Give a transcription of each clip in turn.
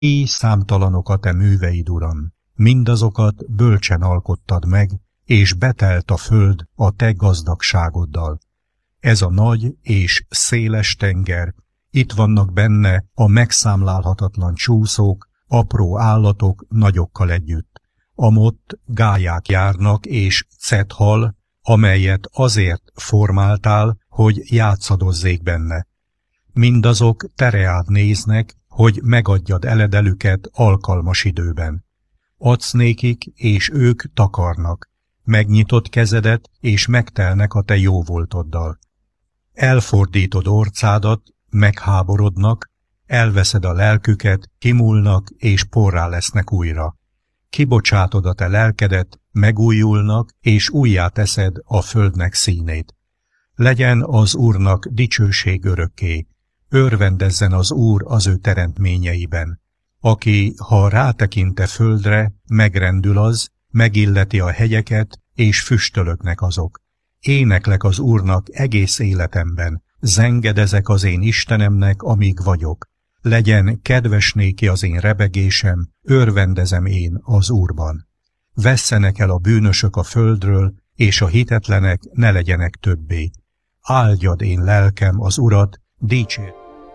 Éj számtalanok a te műveid, Uram, mindazokat bölcsen alkottad meg, és betelt a föld a te gazdagságoddal. Ez a nagy és széles tenger, itt vannak benne a megszámlálhatatlan csúszók, apró állatok nagyokkal együtt. Amott gályák járnak és cethal, amelyet azért formáltál, hogy játszadozzék benne. Mindazok tereád néznek, hogy megadjad eledelüket alkalmas időben. Adsz nékik, és ők takarnak, megnyitott kezedet, és megtelnek a te jóvoltoddal. Elfordítod orcádat, megháborodnak, elveszed a lelküket, kimúlnak, és porrá lesznek újra. Kibocsátod a te lelkedet, megújulnak, és újjá teszed a földnek színét. Legyen az Úrnak dicsőség örökké, örvendezzen az Úr az ő teremtményeiben. Aki, ha rátekinte földre, megrendül az, megilleti a hegyeket, és füstölöknek azok. Éneklek az Úrnak egész életemben, zengedezek az én Istenemnek, amíg vagyok. Legyen kedves néki az én rebegésem, örvendezem én az Úrban. Vesszenek el a bűnösök a földről, és a hitetlenek ne legyenek többé. Áldjad én lelkem az Urat, dicsérj!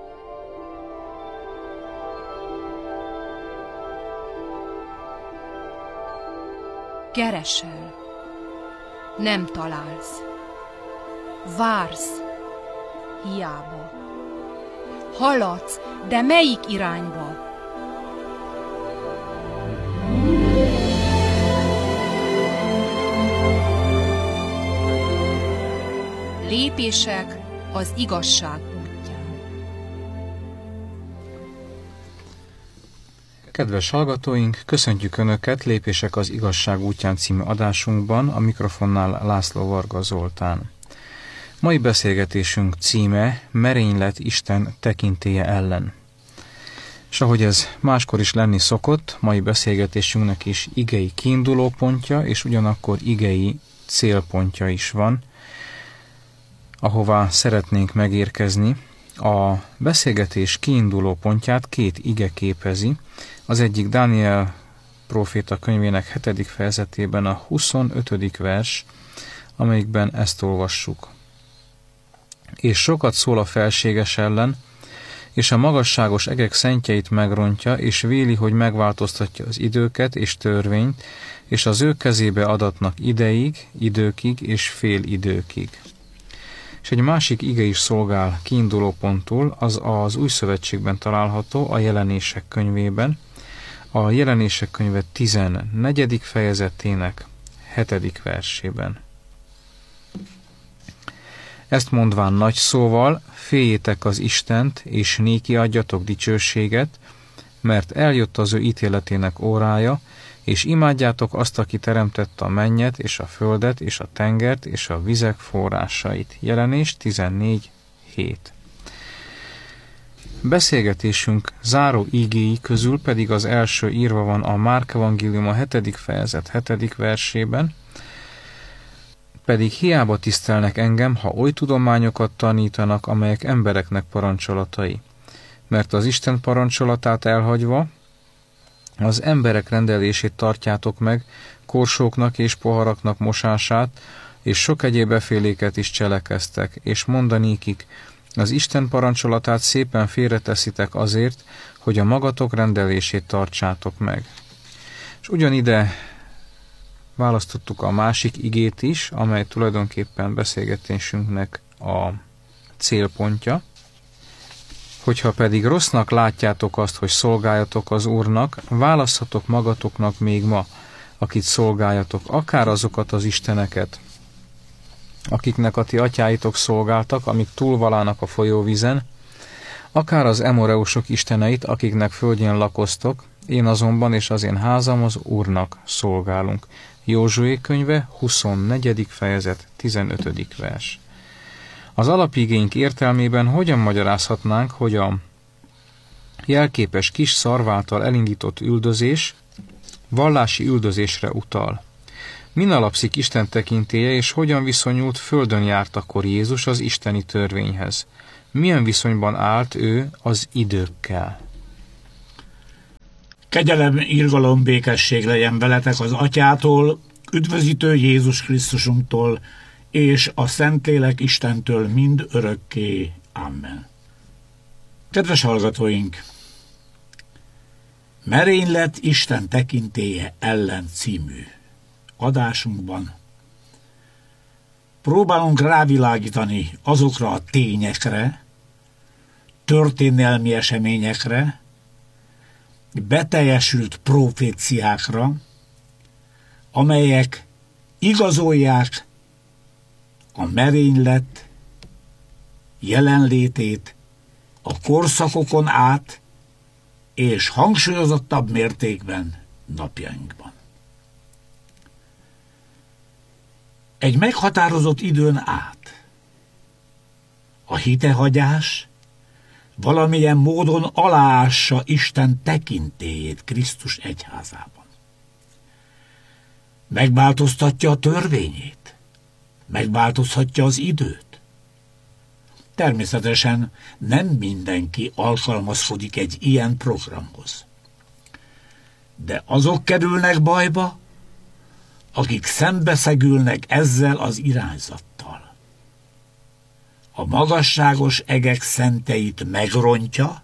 Keresel, nem találsz. Vársz, hiába. Haladsz, de melyik irányba? Lépések az igazság útján. Kedves hallgatóink, köszöntjük Önöket Lépések az igazság útján című adásunkban, a mikrofonnál László Varga Zoltán. Mai beszélgetésünk címe Merénylet Isten tekintélye ellen. És ahogy ez máskor is lenni szokott, mai beszélgetésünknek is igei kiindulópontja, és ugyanakkor igei célpontja is van, ahová szeretnénk megérkezni. A beszélgetés kiinduló pontját két ige képezi. Az egyik Dániel próféta könyvének 7. fejezetében a 25. vers, amelyikben ezt olvassuk. És sokat szól a felséges ellen, és a magasságos egek szentjeit megrontja, és véli, hogy megváltoztatja az időket és törvényt, és az ő kezébe adatnak ideig, időkig és fél időkig. És egy másik ige is szolgál kiindulópontul, az Új Szövetségben található, a Jelenések könyvében, a Jelenések könyve 14. fejezetének 7. versében. Ezt mondván nagy szóval, féljétek az Istent, és néki adjatok dicsőséget, mert eljött az ő ítéletének órája, és imádjátok azt, aki teremtette a mennyet, és a földet, és a tengert, és a vizek forrásait. Jelenés 14.7. Beszélgetésünk záró ígéi közül pedig az első írva van a Márk evangélium a 7. fejezet 7. versében, pedig hiába tisztelnek engem, ha oly tudományokat tanítanak, amelyek embereknek parancsolatai. Mert az Isten parancsolatát elhagyva, az emberek rendelését tartjátok meg, korsóknak és poharaknak mosását, és sok egyéb beféléket is cselekeztek, és mondanékik, az Isten parancsolatát szépen félreteszitek azért, hogy a magatok rendelését tartsátok meg. És ugyanide választottuk a másik igét is, amely tulajdonképpen beszélgetésünknek a célpontja. Hogyha pedig rossznak látjátok azt, hogy szolgáljatok az Úrnak, választhatok magatoknak még ma, akit szolgáljatok, akár azokat az isteneket, akiknek a ti atyáitok szolgáltak, amik túlvalának a folyóvízen, akár az emoreusok isteneit, akiknek földjén lakoztok, én azonban és az én házam az Úrnak szolgálunk. Józsué könyve, 24. fejezet, 15. vers. Az alapigénk értelmében hogyan magyarázhatnánk, hogy a jelképes kis szarv által elindított üldözés vallási üldözésre utal? Min alapszik Isten tekintélye, és hogyan viszonyult földön járt akkor Jézus az isteni törvényhez? Milyen viszonyban állt ő az időkkel? Kegyelem, irgalom, békesség legyen veletek az Atyától, üdvözítő Jézus Krisztusunktól, és a Szentlélek Istentől mind örökké. Amen. Kedves hallgatóink! Merénylet Isten tekintélye ellen című adásunkban próbálunk rávilágítani azokra a tényekre, történelmi eseményekre, beteljesült proféciákra, amelyek igazolják a merénylet jelenlétét a korszakokon át, és hangsúlyozottabb mértékben napjainkban. Egy meghatározott időn át a hitehagyás valamilyen módon aláássa Isten tekintélyét Krisztus egyházában. Megváltoztatja a törvényét, megváltoztatja az időt. Természetesen nem mindenki alkalmazkodik egy ilyen programhoz. De azok kerülnek bajba, akik szembeszegülnek ezzel az irányzattal. A magasságos egek szenteit megrontja,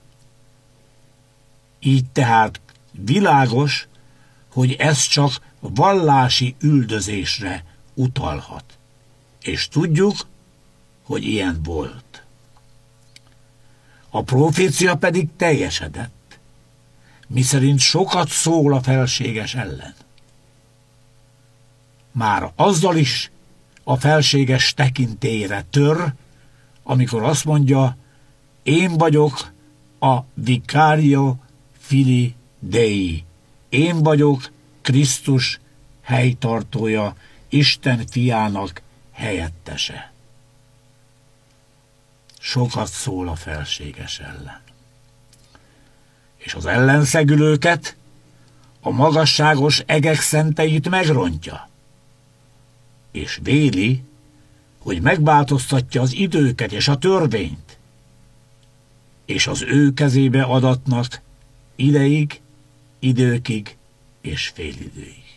így tehát világos, hogy ez csak vallási üldözésre utalhat. És tudjuk, hogy ilyen volt. A profécia pedig teljesedett, miszerint sokat szól a felséges ellen. Már azzal is a felséges tekintélyre tör, amikor azt mondja, én vagyok a Vicario Filii Dei, én vagyok Krisztus helytartója, Isten fiának helyettese. Sokat szól a felséges ellen. És az ellenszegülőket, a magasságos egek szenteit megrontja, és véli, hogy megváltoztatja az időket és a törvényt, és az ő kezébe adatnak ideig, időkig és félidőig.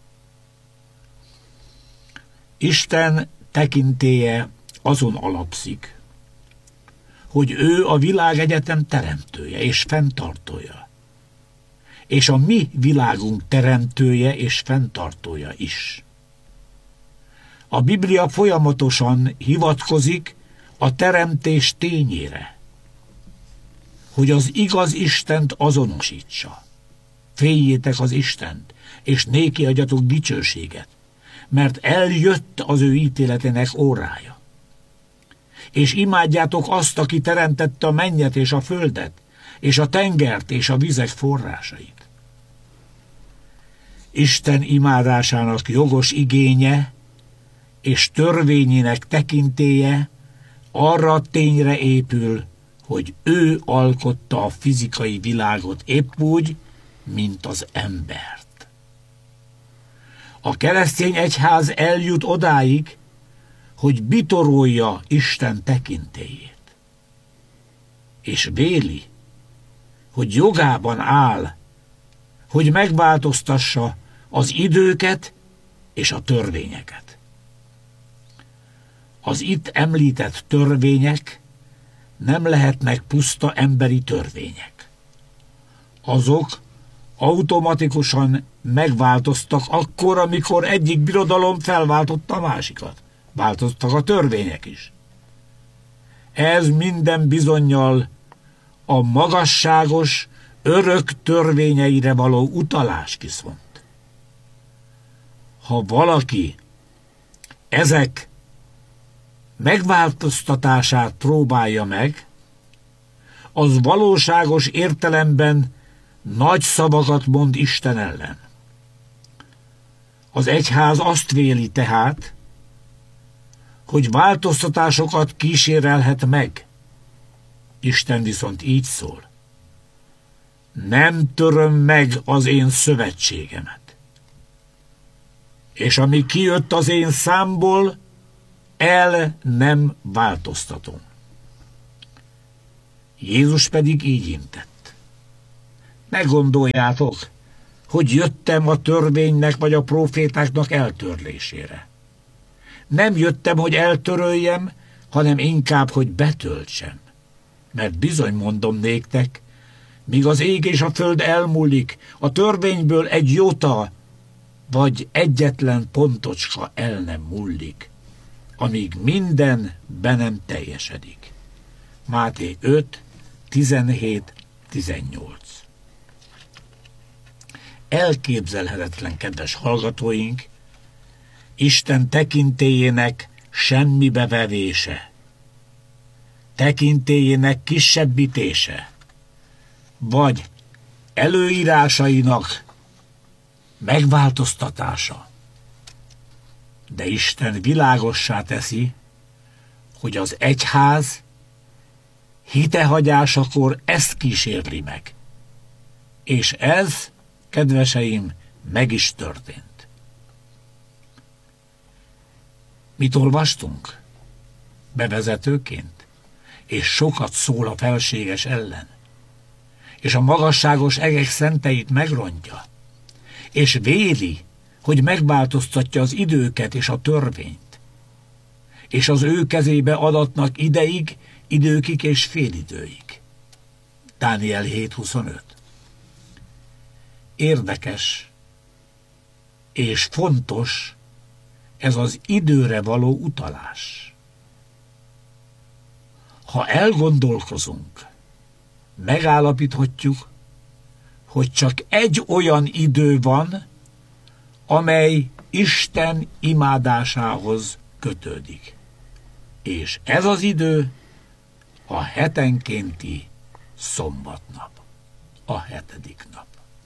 Isten tekintélye azon alapszik, hogy ő a világegyetem teremtője és fenntartója, és a mi világunk teremtője és fenntartója is. A Biblia folyamatosan hivatkozik a teremtés tényére, hogy az igaz Istent azonosítsa. Féljétek az Istent, és néki adjatok dicsőséget, mert eljött az ő ítéletének órája. És imádjátok azt, aki teremtette a mennyet és a földet, és a tengert és a vizek forrásait. Isten imádásának jogos igénye és törvényének tekintélye arra a tényre épül, hogy ő alkotta a fizikai világot épp úgy, mint az embert. A keresztény egyház eljut odáig, hogy bitorolja Isten tekintélyét, és véli, hogy jogában áll, hogy megváltoztassa az időket és a törvényeket. Az itt említett törvények nem lehetnek puszta emberi törvények. Azok automatikusan megváltoztak akkor, amikor egyik birodalom felváltotta a másikat. Változtak a törvények is. Ez minden bizonnyal a magasságos, örök törvényeire való utalás viszont. Ha valaki ezek megváltoztatását próbálja meg, az valóságos értelemben nagy szavakat mond Isten ellen. Az egyház azt véli tehát, hogy változtatásokat kísérelhet meg. Isten viszont így szól. Nem töröm meg az én szövetségemet. És ami kijött az én számból, el nem változtatom. Jézus pedig így intett. Ne gondoljátok, hogy jöttem a törvénynek vagy a prófétáknak eltörlésére. Nem jöttem, hogy eltöröljem, hanem inkább, hogy betöltsem. Mert bizony mondom néktek, míg az ég és a föld elmúlik, a törvényből egy jota, vagy egyetlen pontocska el nem múlik, amíg minden be nem teljesedik. Máté 5, 17, 18. Elképzelhetetlen, kedves hallgatóink, Isten tekintélyének semmibe vevése, tekintélyének kisebbítése, vagy előírásainak megváltoztatása. De Isten világossá teszi, hogy az egyház hitehagyásakor ezt kísérli meg. És ez, kedveseim, meg is történt. Mit olvastunk? Bevezetőként? És sokat szól a felséges ellen. És a magasságos egek szenteit megrontja. És véli, hogy megváltoztatja az időket és a törvényt. És az ő kezébe adatnak ideig, időkig és félidőig. Dániel 7.25. Érdekes és fontos ez az időre való utalás. Ha elgondolkozunk, megállapíthatjuk, hogy csak egy olyan idő van, amely Isten imádásához kötődik. És ez az idő a hetenkénti szombatnap, a 7. nap.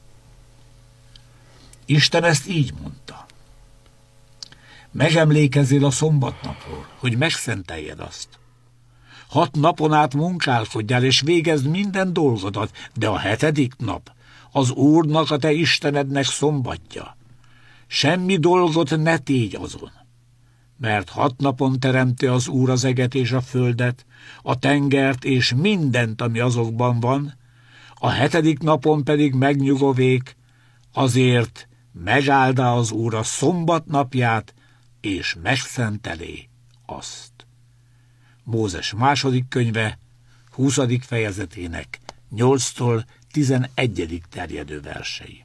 Isten ezt így mondta. Megemlékezzél a szombatnapról, hogy megszenteljed azt. 6 napon át munkálkodjál, és végezd minden dolgodat, de a 7. nap az Úrnak, a te Istenednek szombatja. Semmi dolgot ne tégy azon, mert 6 napon teremti az Úr az eget és a földet, a tengert és mindent, ami azokban van, a 7. napon pedig megnyugovék, azért megáldá az Úr a szombat napját, és megszentelé azt. Mózes 2. könyve, 20. fejezetének 8-tól 11. terjedő versei.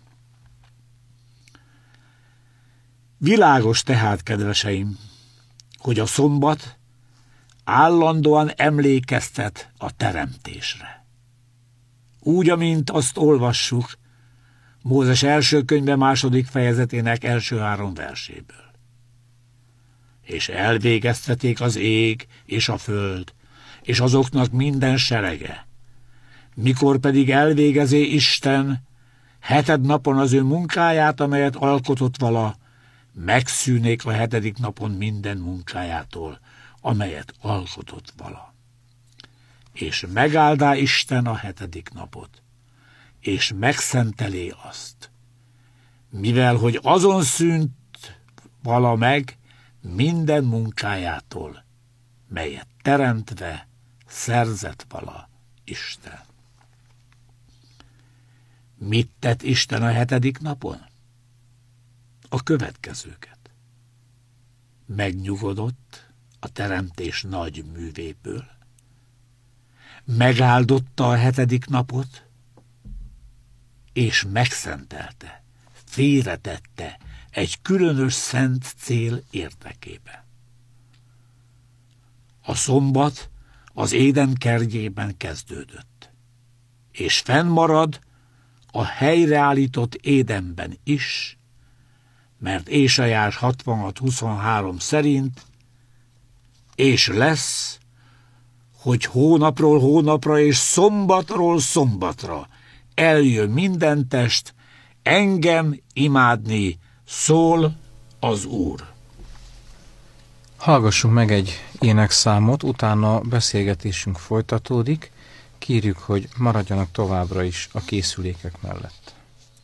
Világos tehát, kedveseim, hogy a szombat állandóan emlékeztet a teremtésre. Úgy, amint azt olvassuk Mózes 1. könyve 2. fejezetének első 3 verséből. És elvégezteték az ég és a föld, és azoknak minden serege. Mikor pedig elvégezé Isten 7. napon az ő munkáját, amelyet alkotott vala, megszűnék a 7. napon minden munkájától, amelyet alkotott vala. És megáldá Isten a 7. napot, és megszentelé azt, mivel hogy azon szűnt vala meg minden munkájától, melyet teremtve szerzett vala Isten. Mit tett Isten a 7. napon? A következőket. Megnyugodott a teremtés nagy művéből, megáldotta a 7. napot, és megszentelte, félretette egy különös szent cél érdekében. A szombat az Éden kertjében kezdődött, és fennmarad a helyreállított Édenben is, mert Ézsaiás 66:23 szerint és lesz, hogy hónapról hónapra és szombatról szombatra eljön minden test engem imádni, szól az Úr. Hallgassunk meg egy énekszámot, utána beszélgetésünk folytatódik. Kérjük, hogy maradjanak továbbra is a készülékek mellett.